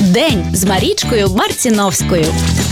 День з Марічкою Марціновською.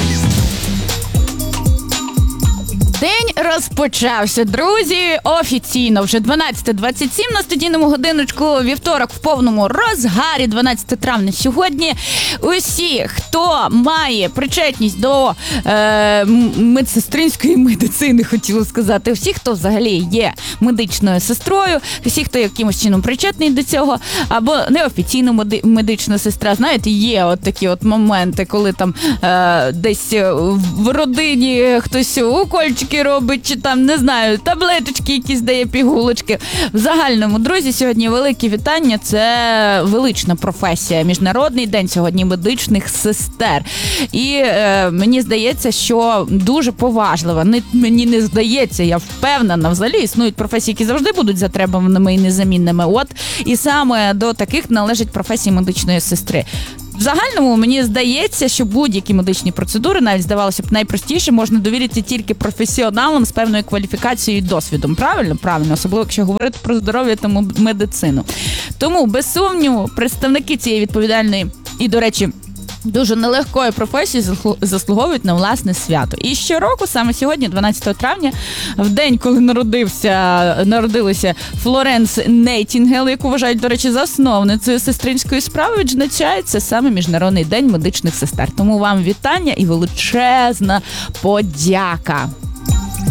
День розпочався, друзі, офіційно. Вже 12:27 на студійному годиночку, вівторок в повному розгарі, 12 травня сьогодні. Усі, хто має причетність до медсестринської медицини, хотіла сказати, всі, хто взагалі є медичною сестрою, всі, хто якимось чином причетний до цього, або неофіційно медична сестра. Знаєте, є от такі от моменти, коли там десь в родині хтось укольчики робить, чи там, не знаю, таблеточки якісь дає, пігулочки. В загальному, друзі, сьогодні велике вітання. Це велична професія. Міжнародний день сьогодні медичних сестер. І мені здається, що дуже поважливо. Мені не здається, я впевнена, взагалі існують професії, які завжди будуть затребуваними і незамінними. От і саме до таких належить професія медичної сестри. В загальному, мені здається, що будь-які медичні процедури, навіть, здавалося б, найпростіше, можна довірити тільки професіоналам з певною кваліфікацією і досвідом. Правильно? Правильно. Особливо, якщо говорити про здоров'я та медицину. Тому, без сумніву, представники цієї відповідальної і, до речі, дуже нелегкої професії заслуговують на власне свято. І щороку, саме сьогодні, 12 травня, в день, коли народилася Флоренс Найтінгел, яку вважають, до речі, засновницею сестринської справи, відзначається саме Міжнародний день медичних сестер. Тому вам вітання і величезна подяка.